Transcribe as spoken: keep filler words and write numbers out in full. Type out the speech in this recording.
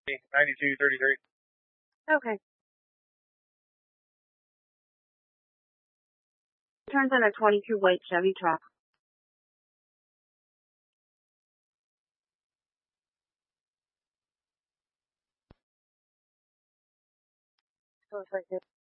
ninety-two thirty-three. Okay. Turns in a twenty-two weight Chevy truck. So it's like this.